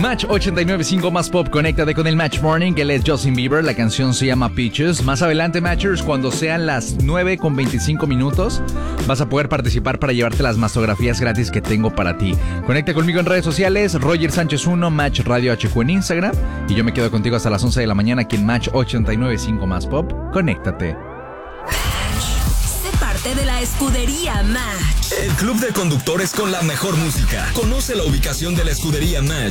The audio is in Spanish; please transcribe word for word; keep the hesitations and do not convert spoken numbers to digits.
Match ochenta y nueve punto cinco más pop, conéctate con el Match Morning. Él es Justin Bieber, la canción se llama Peaches. Más adelante, Matchers, cuando sean las nueve con veinticinco minutos, vas a poder participar para llevarte las mastografías gratis que tengo para ti. Conecta conmigo en redes sociales, Roger Sánchez uno, Match Radio H Q en Instagram. Y yo me quedo contigo hasta las once de la mañana aquí en Match ochenta y nueve punto cinco más pop. Conéctate. Sé parte de la escudería Match. El club de conductores con la mejor música. Conoce la ubicación de la escudería Match